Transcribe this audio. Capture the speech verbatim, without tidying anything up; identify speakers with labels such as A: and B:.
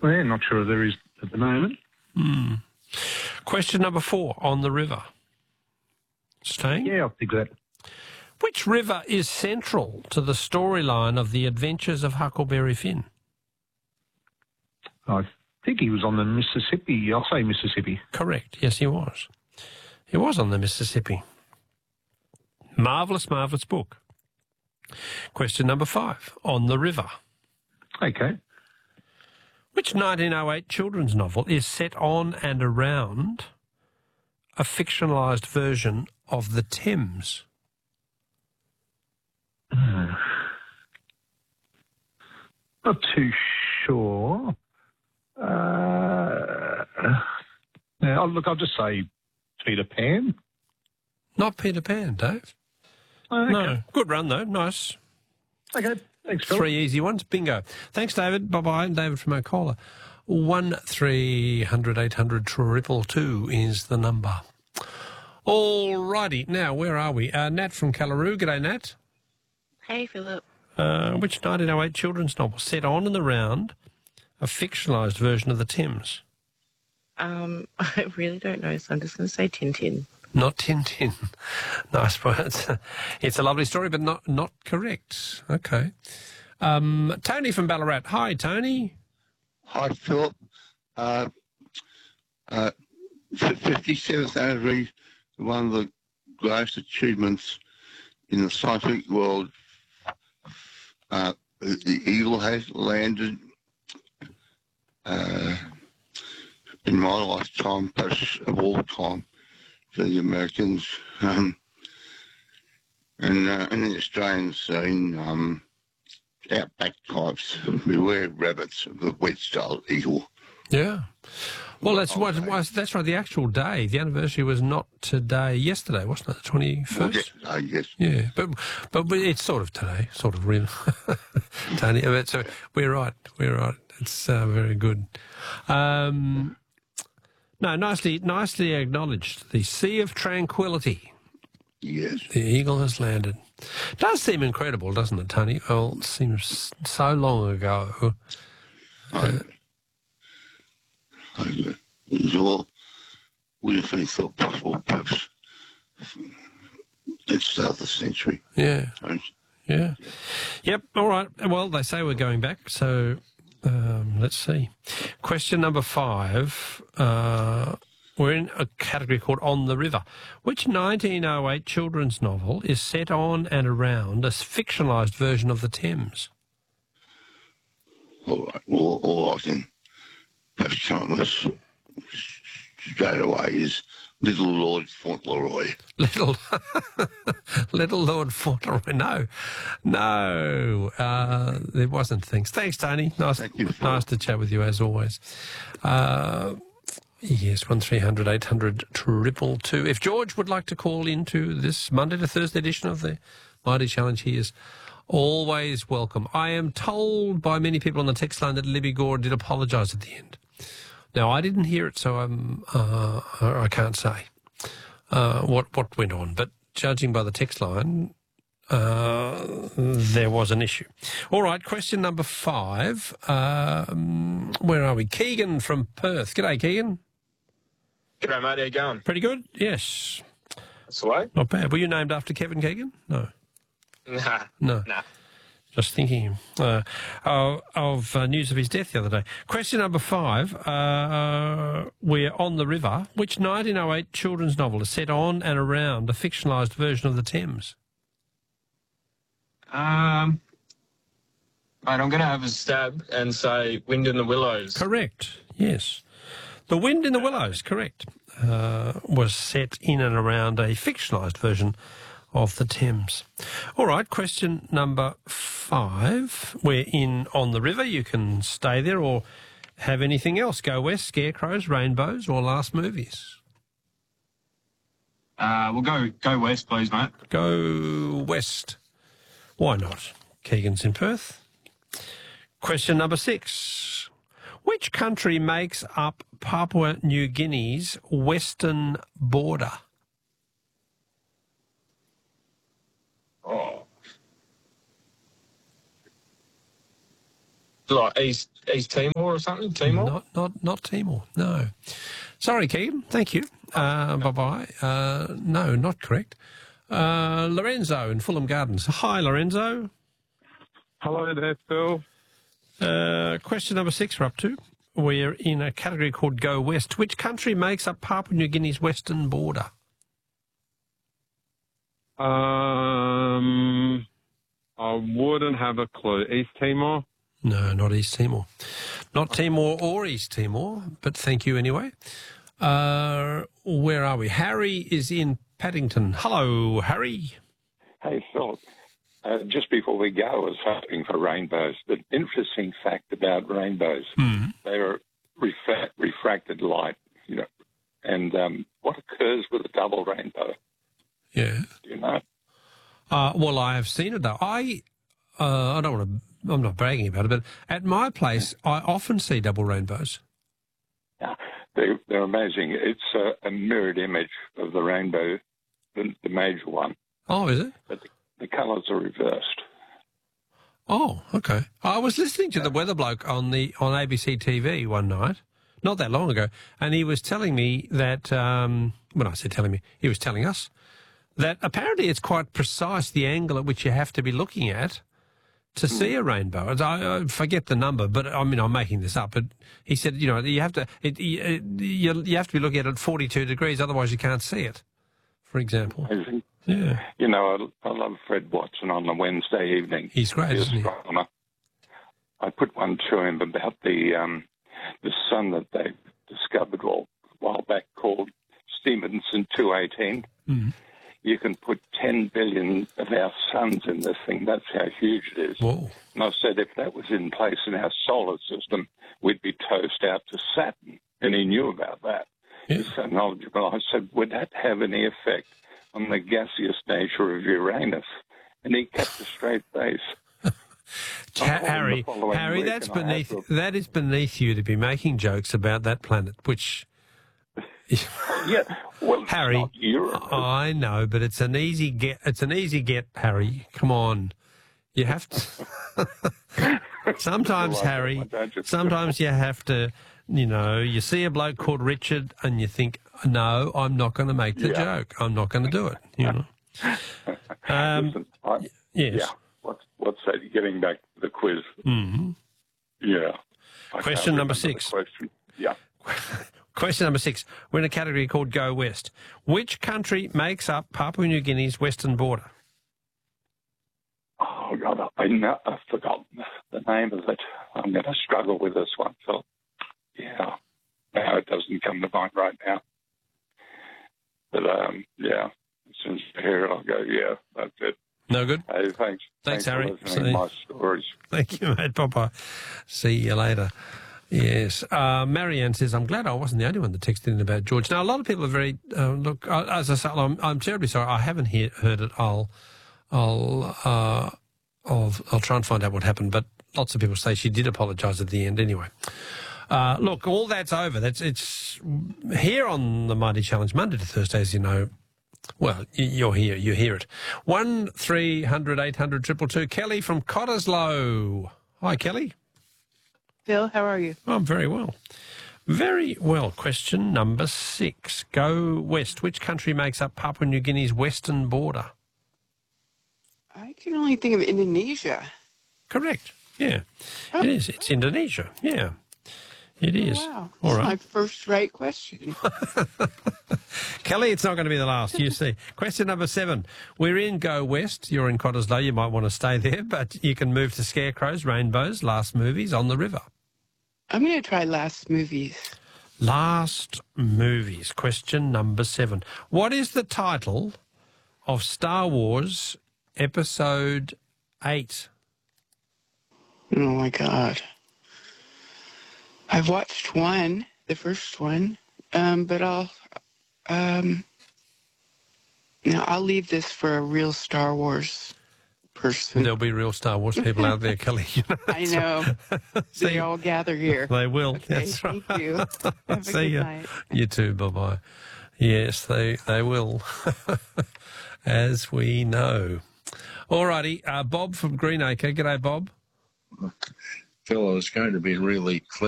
A: Yeah, not sure if there is at the moment.
B: Hmm. Question number four, on the river. Staying?
A: Yeah, I'll think that.
B: Which river is central to the storyline of The Adventures of Huckleberry Finn?
A: I think he was on the Mississippi. I'll say Mississippi.
B: Correct. Yes, he was. He was on the Mississippi. Marvellous, marvellous book. Question number five, on the river.
A: Okay.
B: Which nineteen oh eight children's novel is set on and around a fictionalised version of the Thames?
A: Uh, not too sure. Uh, yeah, oh, look, I'll just say Peter Pan.
B: Not Peter Pan, Dave.
A: Oh, okay.
B: No. Good run, though. Nice.
A: Okay. Thanks, Phil.
B: Three easy ones. Bingo. Thanks, David. Bye-bye. David from O'Colla. One three hundred eight hundred triple two is the number. All righty. Now, where are we? Uh, Nat from Callaroo. G'day, Nat.
C: Hey, Philip.
B: Uh, which nineteen oh eight children's novel set on and around a fictionalised version of the Thames?
C: Um, I really don't know, so I'm just going to say Tintin.
B: Not Tintin. Nice point. It's a, it's a lovely story, but not not correct. Okay. Um, Tony from Ballarat. Hi, Tony.
D: Hi, Philip. Uh, uh, fifty-seventh anniversary, one of the greatest achievements in the scientific world. Uh, the, the Eagle has landed uh, in my lifetime, perhaps of all time, for the Americans. Um, and, uh, and the Australians uh, in um, outback types, beware rabbits of the wedge-tailed eagle.
B: Yeah. Well, that's what was. That's right. The actual day, the anniversary was not today. Yesterday, wasn't it? The twenty-first.
D: Well, yes.
B: Yeah, but but it's sort of today, sort of real. Tony, but so we're right. We're right. It's uh, very good. Um, no, nicely, nicely acknowledged. The Sea of Tranquility.
D: Yes.
B: The Eagle has landed. Does seem incredible, doesn't it, Tony? Well, it seems so long ago.
D: Uh, I, it all would have been thought possible, perhaps, at the start of the century.
B: Yeah. Yeah. Yep. All right. Well, they say we're going back, so um, let's see. Question number five. Uh, we're in a category called On the River. Which nineteen oh eight children's novel is set on and around a fictionalised version of the Thames?
D: All right. All, all I can perhaps come us straight away is Little Lord Fauntleroy.
B: Little, Little Lord Fauntleroy. No, no, uh, there wasn't. Thanks, thanks, Tony. Nice,
D: Thank you,
B: nice to chat with you as always. Uh, yes, one three hundred eight hundred triple two. If George would like to call into this Monday to Thursday edition of the Mighty Challenge, he is always welcome. I am told by many people on the text line that Libby Gore did apologise at the end. Now, I didn't hear it, so I'm, uh, I can't say uh, what what went on. But judging by the text line, uh, there was an issue. All right, question number five. Um, where are we? Keegan from Perth. G'day, Keegan.
E: G'day, mate. How you going?
B: Pretty good, yes.
E: That's the way.
B: Not bad. Were you named after Kevin Keegan? No.
E: Nah.
B: No.
E: Nah.
B: Just thinking uh, of, of uh, news of his death the other day. Question number five. Uh, we're on the river. Which nineteen oh eight children's novel is set on and around a fictionalised version of the Thames?
E: Um, mate, I'm going to have a stab and say Wind in the Willows.
B: Correct, yes. The Wind in the Willows, correct, uh, was set in and around a fictionalised version of the Thames. All right, question number five. We're in On the River. You can stay there or have anything else. Go West, Scarecrows, Rainbows, or Last Movies.
E: Uh, we'll go go west, please, mate.
B: Go West. Why not? Keegan's in Perth. Question number six. Which country makes up Papua New Guinea's western border?
E: Oh. Like east, East Timor or something? Timor?
B: Not, not, not Timor. No. Sorry, Keegan. Thank you. Uh, bye-bye. Uh, no, not correct. Uh, Lorenzo in Fulham Gardens. Hi, Lorenzo.
A: Hello there, Phil.
B: Uh, question number six we're up to. We're in a category called Go West. Which country makes up Papua New Guinea's western border?
A: Um, I wouldn't have a clue. East Timor?
B: No, not East Timor. Not Timor or East Timor, but thank you anyway. Uh, where are we? Harry is in Paddington. Hello, Harry.
F: Hey, Phil. Uh, just before we go, I was hoping for rainbows. The interesting fact about rainbows,
B: Mm.
F: they're refra- refracted light, you know, and um, what occurs with a double rainbow?
B: Yeah.
F: Do you know?
B: Uh, well, I have seen it though. I, uh, I don't want to, I'm not bragging about it, but at my place, I often see double rainbows.
F: Yeah, they, they're amazing. It's a, a mirrored image of the rainbow, the, the major one,
B: Oh, is it?
F: but the, the colours are reversed.
B: Oh, okay. I was listening to the weather bloke on the on A B C T V one night, not that long ago, and he was telling me that, um, when I said telling me, he was telling us that apparently it's quite precise the angle at which you have to be looking at to see a rainbow. It's- I, I forget the number, but I mean, I'm making this up. But he said, you know, you have to it, it, you, you have to be looking at it at forty-two degrees, otherwise you can't see it, for example.
F: Amazing.
B: Yeah.
F: You know, I, I love Fred Watson on a Wednesday evening.
B: He's great,
F: The
B: isn't he?
F: astronomer. I put one to him about the um, the sun that they discovered well, a while back called Stevenson two eighteen.
B: Mm.
F: You can put ten billion of our suns in this thing. That's how huge it is.
B: Whoa.
F: And I said if that was in place in our solar system, we'd be toast out to Saturn. And he knew about that.
B: Yeah.
F: He's so knowledgeable. I said, would that have any effect on the gaseous nature of Uranus? And he kept a straight face.
B: Ha-
F: called him
B: Harry,
F: the following
B: Harry,
F: week
B: that's
F: and I had
B: beneath
F: to-
B: that is beneath you to be making jokes about that planet, which
F: Yeah, well,
B: Harry,
F: it's not Europe.
B: I know, but it's an easy get. It's an easy get, Harry. Come on, you have to. Sometimes,
F: Well, I
B: Harry.
F: don't, don't you?
B: Sometimes you have to. You know, you see a bloke called Richard, and you think, "No, I'm not going to make the
F: Yeah.
B: joke. I'm not going to do it." You know. Um,
F: Listen, I,
B: yes.
F: Yeah, what's, what's that? Getting back to the quiz.
B: Mhm.
F: Yeah. I can't
B: Question number
F: remember the
B: six.
F: Question. Yeah.
B: Question number six. We're in a category called Go West. Which country makes up Papua New Guinea's western border?
F: Oh, God, I know, I've forgotten the name of it. I'm going to struggle with this one, Phil. Yeah. No, it doesn't come to mind right now. But, um, yeah, as soon as I hear it, I'll go, yeah, that's it.
B: No good?
F: Hey, thanks.
B: Thanks,
F: for
B: Harry.
F: listening to
B: See-
F: my stories.
B: Thank you, mate. Bye-bye. See you later. Yes. Uh, Marianne says, I'm glad I wasn't the only one that texted in about George. Now, a lot of people are very, uh, look, uh, as I said, I'm, I'm terribly sorry. I haven't hear, heard it. I'll, I'll, uh, I'll, I'll try and find out what happened. But lots of people say she did apologise at the end anyway. Uh, look, all that's over. That's It's here on the Mighty Challenge, Monday to Thursday, as you know. Well, y- you're here. You hear it. One three hundred eight hundred triple two. Kelly from Cottesloe. Hi, Kelly.
C: Phil, how are you?
B: I'm very well. Very well. Question number six. Go west. Which country makes up Papua New Guinea's western border?
C: I can only think of Indonesia.
B: Correct. Yeah.
C: Oh.
B: It is. It's Indonesia. Yeah. It is.
C: Wow.
B: All
C: That's
B: right.
C: my first right question.
B: Kelly, it's not going to be the last. You see. Question number seven. We're in Go West. You're in Cottesloe. You might want to stay there, but you can move to Scarecrows, Rainbows, Last Movies on the River.
C: I'm going to try last movies.
B: Last Movies. Question number seven. What is the title of Star Wars Episode eight?
C: Oh, my God. I've watched one, the first one, um, but I'll, um, now I'll leave this for a real Star Wars person.
B: There'll be real Star Wars people out there, Kelly. You know,
C: I know.
B: See,
C: They all gather here.
B: they will.
C: Okay,
B: That's right.
C: thank you. Have a
B: See
C: good
B: ya.
C: night.
B: You too. Bye-bye. Yes, they, they will, as we know. All righty. Uh, Bob from Greenacre. G'day, Bob.
G: fellow is going to be really clever.